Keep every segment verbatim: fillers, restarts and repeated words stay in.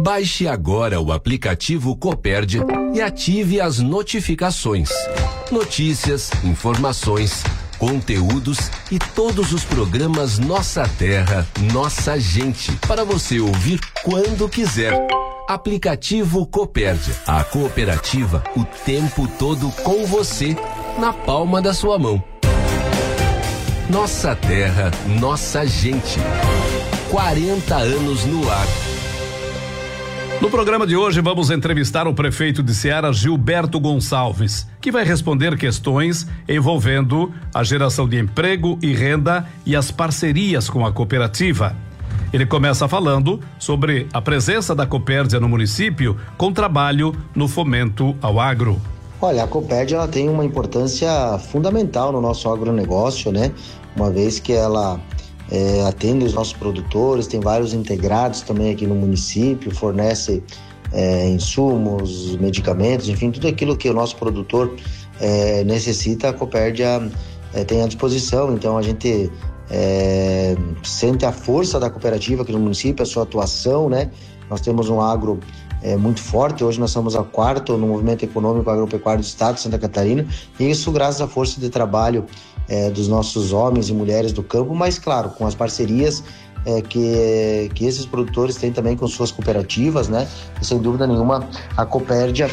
Baixe agora o aplicativo Copérdia e ative as notificações. Notícias, informações, conteúdos e todos os programas Nossa Terra, Nossa Gente, para você ouvir quando quiser. Aplicativo Copérdia, a cooperativa o tempo todo com você, na palma da sua mão. Nossa Terra, Nossa Gente. quarenta anos no ar. No programa de hoje vamos entrevistar o prefeito de Ceará, Gilberto Gonçalves, que vai responder questões envolvendo a geração de emprego e renda e as parcerias com a cooperativa. Ele começa falando sobre a presença da Copérdia no município com trabalho no fomento ao agro. Olha, a Copérdia ela tem uma importância fundamental no nosso agronegócio, né? Uma vez que ela É, atende os nossos produtores, tem vários integrados também aqui no município, fornece é, insumos, medicamentos, enfim, tudo aquilo que o nosso produtor é, necessita, a Copérdia é, tem à disposição. Então a gente é, sente a força da cooperativa aqui no município, a sua atuação, né? Nós temos um agro é, muito forte, hoje nós somos a quarto no movimento econômico agropecuário do estado de Santa Catarina, e isso graças à força de trabalho É, dos nossos homens e mulheres do campo, mas claro, com as parcerias é, que, que esses produtores têm também com suas cooperativas, né? E sem dúvida nenhuma a Copérdia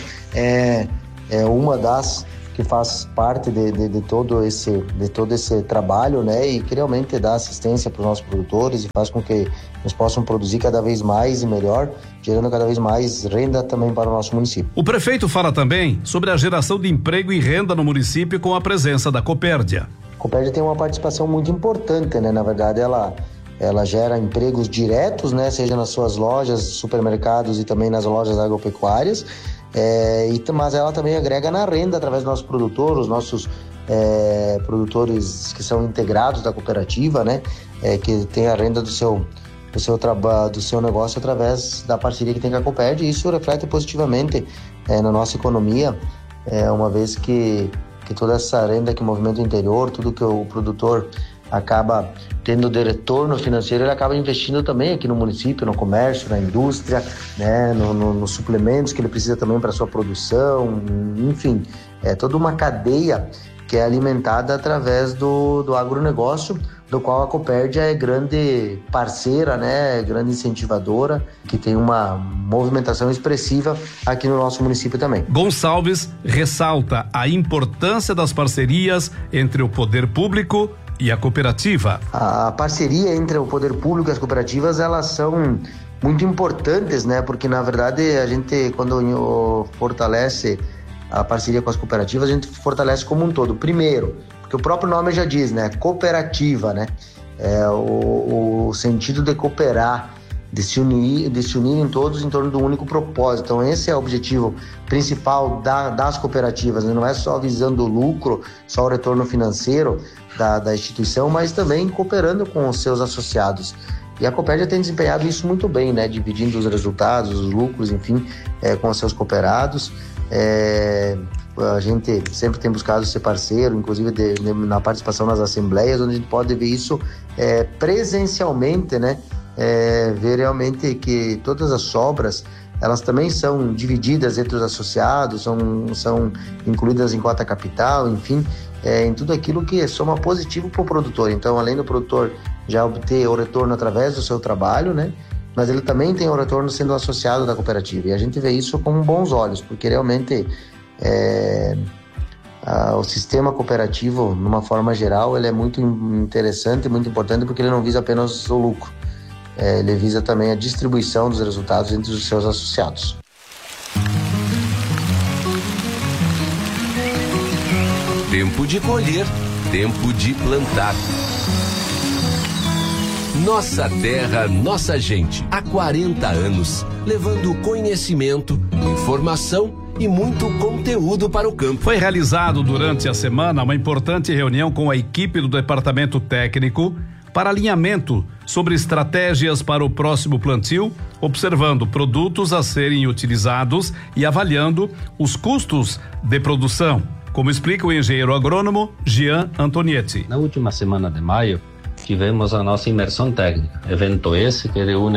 é, é uma das que faz parte de, de, de, todo esse, de todo esse trabalho, né? E que realmente dá assistência para os nossos produtores e faz com que eles possam produzir cada vez mais e melhor, gerando cada vez mais renda também para o nosso município. O prefeito fala também sobre a geração de emprego e renda no município com a presença da Copérdia. A Copérdia tem uma participação muito importante, né? Na verdade, ela, ela gera empregos diretos, né? Seja nas suas lojas, supermercados e também nas lojas agropecuárias, é, e, mas ela também agrega na renda através do nosso produtor, os nossos é, produtores que são integrados da cooperativa, né? É, que tem a renda do seu, do seu trabalho, do seu negócio através da parceria que tem com a Copérdia, e isso reflete positivamente é, na nossa economia, é, uma vez que que toda essa renda que movimenta o interior, tudo que o produtor acaba tendo de retorno financeiro, ele acaba investindo também aqui no município, no comércio, na indústria, né, no, no, nos suplementos que ele precisa também para sua produção, enfim, é toda uma cadeia que é alimentada através do, do agronegócio, do qual a Copérdia é grande parceira, né, grande incentivadora, que tem uma movimentação expressiva aqui no nosso município também. Gonçalves ressalta a importância das parcerias entre o poder público e a cooperativa. A parceria entre o poder público e as cooperativas, elas são muito importantes, né, porque na verdade a gente, quando fortalece a parceria com as cooperativas, a gente fortalece como um todo. Primeiro, porque o próprio nome já diz, né? Cooperativa, né? É o, o sentido de cooperar, de se unir, de se unirem todos em torno do único propósito. Então esse é o objetivo principal da, das cooperativas, né? Não é só visando o lucro, só o retorno financeiro da, da instituição, mas também cooperando com os seus associados. E a Copérdia tem desempenhado isso muito bem, né? Dividindo os resultados, os lucros, enfim, é, com os seus cooperados. É, a gente sempre tem buscado ser parceiro, inclusive de, de, na participação nas assembleias, onde a gente pode ver isso é, presencialmente, né? É, ver realmente que todas as sobras, elas também são divididas entre os associados, são, são incluídas em cota capital, enfim, é, em tudo aquilo que soma positivo para o produtor. Então, além do produtor já obter o retorno através do seu trabalho, né? Mas ele também tem o retorno sendo associado da cooperativa. E a gente vê isso com bons olhos, porque realmente é, a, o sistema cooperativo, numa forma geral, ele é muito interessante, muito importante, porque ele não visa apenas o lucro. É, ele visa também a distribuição dos resultados entre os seus associados. Tempo de colher, tempo de plantar. Nossa Terra, Nossa Gente, há quarenta anos, levando conhecimento, informação e muito conteúdo para o campo. Foi realizado durante a semana uma importante reunião com a equipe do Departamento Técnico para alinhamento sobre estratégias para o próximo plantio, observando produtos a serem utilizados e avaliando os custos de produção, como explica o engenheiro agrônomo Jean Antonietti. Na última semana de maio, tivemos a nossa imersão técnica, evento esse que reúne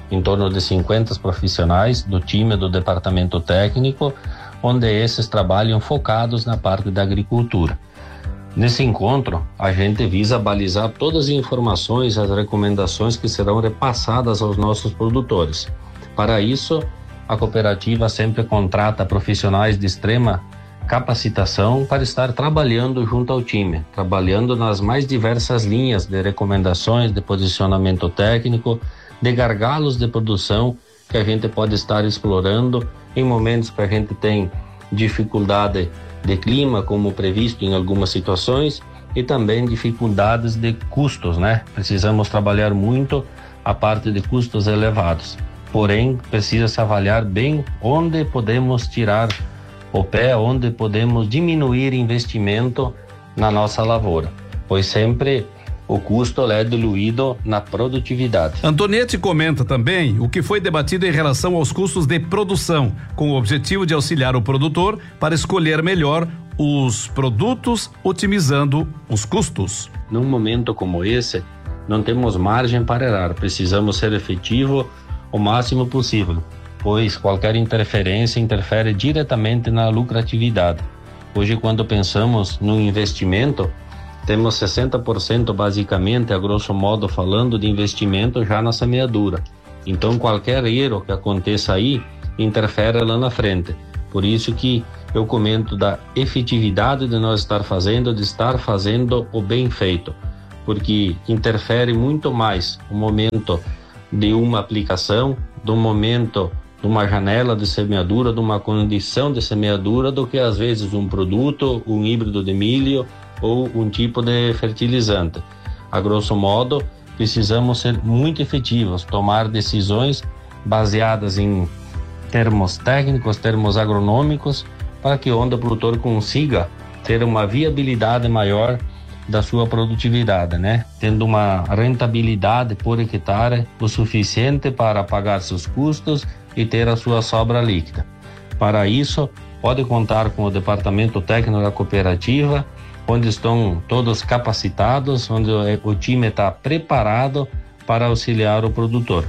em torno de cinquenta profissionais do time do departamento técnico, onde esses trabalham focados na parte da agricultura. Nesse encontro, a gente visa balizar todas as informações, as recomendações que serão repassadas aos nossos produtores. Para isso, a cooperativa sempre contrata profissionais de extrema capacitação para estar trabalhando junto ao time, trabalhando nas mais diversas linhas de recomendações, de posicionamento técnico, de gargalos de produção que a gente pode estar explorando em momentos que a gente tem dificuldade de clima, como previsto em algumas situações, e também dificuldades de custos, né? Precisamos trabalhar muito a parte de custos elevados. Porém, precisa se avaliar bem onde podemos tirar o pé, onde podemos diminuir investimento na nossa lavoura, pois sempre o custo é diluído na produtividade. Antonietti comenta também o que foi debatido em relação aos custos de produção, com o objetivo de auxiliar o produtor para escolher melhor os produtos, otimizando os custos. Num momento como esse, não temos margem para errar, precisamos ser efetivo o máximo possível, pois qualquer interferência interfere diretamente na lucratividade. Hoje, quando pensamos no investimento, temos sessenta por cento basicamente, a grosso modo falando, de investimento já na semeadura. Então, qualquer erro que aconteça aí, interfere lá na frente. Por isso que eu comento da efetividade de nós estar fazendo, de estar fazendo o bem feito, porque interfere muito mais o momento de uma aplicação, do momento de uma janela de semeadura, de uma condição de semeadura, do que às vezes um produto, um híbrido de milho ou um tipo de fertilizante. A grosso modo, precisamos ser muito efetivos, tomar decisões baseadas em termos técnicos, termos agronômicos, para que onde o produtor consiga ter uma viabilidade maior da sua produtividade, né? Tendo uma rentabilidade por hectare o suficiente para pagar seus custos e ter a sua sobra líquida. Para isso, pode contar com o departamento técnico da cooperativa, onde estão todos capacitados, onde o time está preparado para auxiliar o produtor.